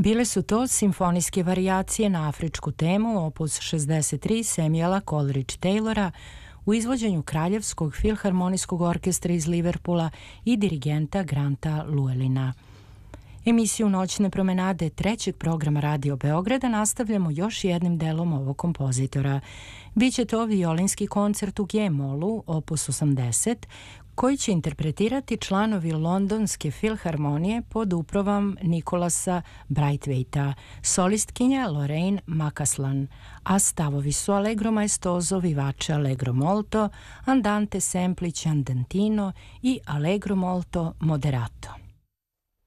Bile su to simfonijske varijacije na afričku temu opus 63 Samuela Coleridge-Taylora u izvođenju Kraljevskog filharmonijskog orkestra iz Liverpoola i dirigenta Granta Llewellyna. Emisiju Noćne promenade trećeg programa Radio Beograda nastavljamo još jednim delom ovog kompozitora. Biće to violinski koncert u G-molu, opus 80, koji će interpretirati članovi Londonske filharmonije pod upravom Nikolasa Braithwaita, solistkinja Lorraine Makaslan, a stavovi su Allegro maestoso vivace Allegro molto, andante semplice andantino i Allegro molto moderato.